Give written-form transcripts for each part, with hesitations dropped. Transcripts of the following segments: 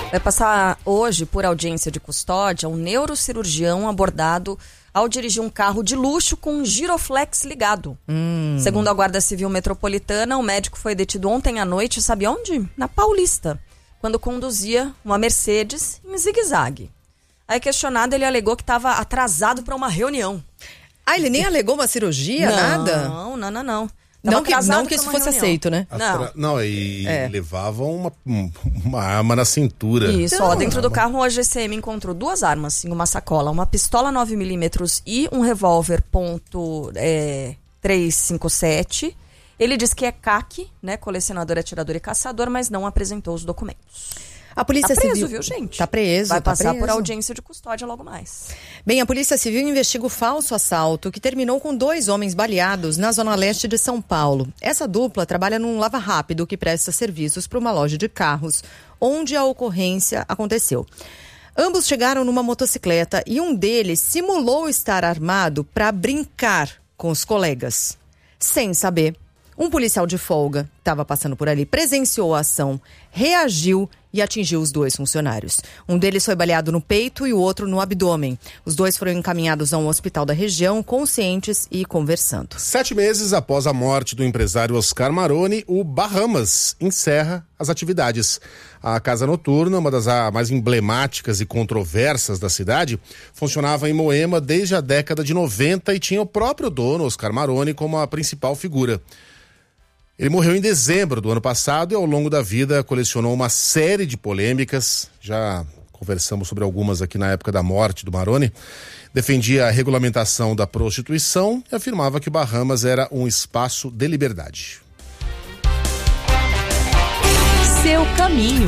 Vai passar hoje por audiência de custódia um neurocirurgião abordado ao dirigir um carro de luxo com um giroflex ligado. Segundo a Guarda Civil Metropolitana, o médico foi detido ontem à noite, sabe onde? Na Paulista, quando conduzia uma Mercedes em zigue-zague. Aí questionado, ele alegou que estava atrasado para uma reunião. Ah, ele nem alegou uma cirurgia, nada? Não. Não que isso fosse reunião. aceito, né? Levavam uma arma na cintura. Isso, dentro do carro a GCM encontrou 2 armas em uma sacola, uma pistola 9mm e um revólver .357. Ele diz que é CAC, né, colecionador, atirador e caçador, mas não apresentou os documentos. A Polícia Civil... Civil, viu, gente? Tá preso. Vai passar por audiência de custódia logo mais. Bem, a Polícia Civil investiga o falso assalto que terminou com 2 homens baleados na zona leste de São Paulo. Essa dupla trabalha num lava-rápido que presta serviços para uma loja de carros, onde a ocorrência aconteceu. Ambos chegaram numa motocicleta e um deles simulou estar armado para brincar com os colegas. Sem saber, um policial de folga que estava passando por ali presenciou a ação, reagiu e atingiu os 2 funcionários. Um deles foi baleado no peito e o outro no abdômen. Os 2 foram encaminhados a um hospital da região, conscientes e conversando. 7 meses após a morte do empresário Oscar Maroni, o Bahamas encerra as atividades. A casa noturna, uma das mais emblemáticas e controversas da cidade, funcionava em Moema desde a década de 90 e tinha o próprio dono, Oscar Maroni, como a principal figura. Ele morreu em dezembro do ano passado e ao longo da vida colecionou uma série de polêmicas. Já conversamos sobre algumas aqui na época da morte do Maroni. Defendia a regulamentação da prostituição e afirmava que o Bahamas era um espaço de liberdade. Seu caminho.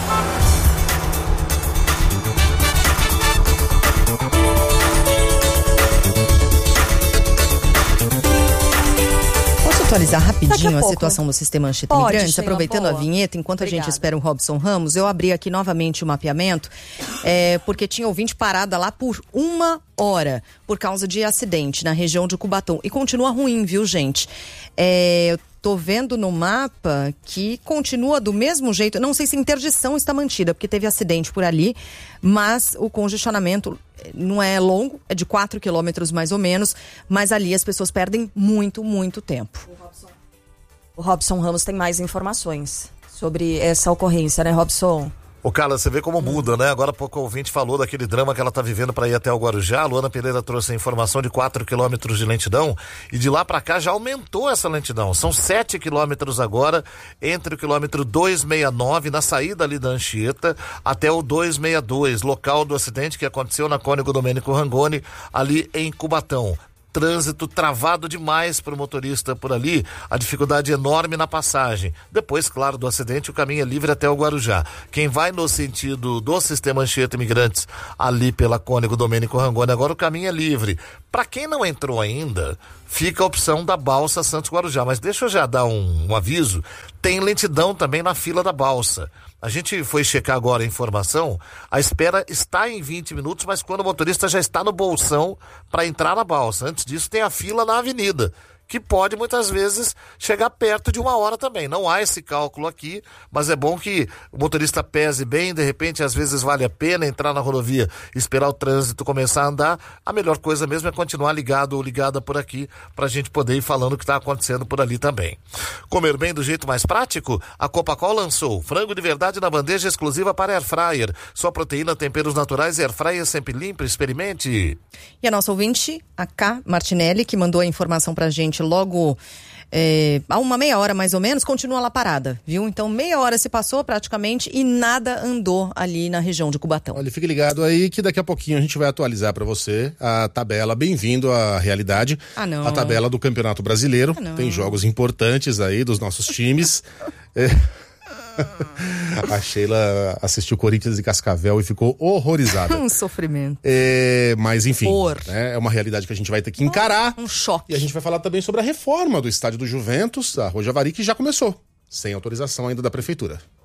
Atualizar rapidinho a situação do sistema Anchieta Imigrantes, aproveitando a vinheta, enquanto Obrigada. A gente espera o Robson Ramos, eu abri aqui novamente o mapeamento, porque tinha ouvinte parada lá por 1 hora, por causa de acidente na região de Cubatão, e continua ruim, viu, gente? Eu tô vendo no mapa que continua do mesmo jeito, não sei se a interdição está mantida, porque teve acidente por ali, mas o congestionamento não é longo, é de 4 quilômetros mais ou menos, mas ali as pessoas perdem muito tempo. O Robson Ramos tem mais informações sobre essa ocorrência, né, Robson? Ô, Carla, você vê como muda, né? Agora há pouco o ouvinte falou daquele drama que ela tá vivendo para ir até o Guarujá. A Luana Pereira trouxe a informação de 4 quilômetros de lentidão e de lá para cá já aumentou essa lentidão. São 7 quilômetros agora entre o quilômetro 269 na saída ali da Anchieta até o 262, local do acidente que aconteceu na Cônego Domênico Rangoni, ali em Cubatão. Trânsito travado demais para o motorista por ali, a dificuldade enorme na passagem. Depois, claro, do acidente, o caminho é livre até o Guarujá. Quem vai no sentido do sistema Anchieta Imigrantes, ali pela Cônego Domênico Rangoni, agora o caminho é livre. Para quem não entrou ainda, fica a opção da balsa Santos Guarujá. Mas deixa eu já dar um aviso, tem lentidão também na fila da balsa. A gente foi checar agora a informação, a espera está em 20 minutos, mas quando o motorista já está no bolsão para entrar na balsa. Antes disso tem a fila na avenida, que pode muitas vezes chegar perto de 1 hora também. Não há esse cálculo aqui, mas é bom que o motorista pese bem, de repente às vezes vale a pena entrar na rodovia, esperar o trânsito começar a andar. A melhor coisa mesmo é continuar ligado ou ligada por aqui, pra gente poder ir falando o que está acontecendo por ali também. Comer bem do jeito mais prático? A Copacol lançou frango de verdade na bandeja exclusiva para Air Fryer. Só proteína, temperos naturais e Air Fryer sempre limpo, experimente. E a nossa ouvinte, a K. Martinelli, que mandou a informação pra gente logo há uma meia hora mais ou menos, continua lá parada, viu? Então meia hora se passou praticamente e nada andou ali na região de Cubatão. Olha, fique ligado aí que daqui a pouquinho a gente vai atualizar para você a tabela. Bem-vindo à realidade. A tabela do Campeonato Brasileiro. Tem jogos importantes aí dos nossos times. A Sheila assistiu Corinthians e Cascavel e ficou horrorizada. Um sofrimento. Mas enfim, né, é uma realidade que a gente vai ter que encarar. Um choque. E a gente vai falar também sobre a reforma do estádio do Juventus, a Rua Javari, que já começou, sem autorização ainda da prefeitura.